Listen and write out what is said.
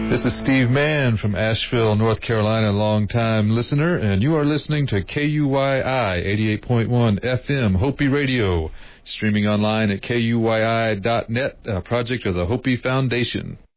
This is Steve Mann from Asheville, North Carolina, longtime listener, and you are listening to KUYI 88.1 FM Hopi Radio, streaming online at KUYI.net, a project of the Hopi Foundation.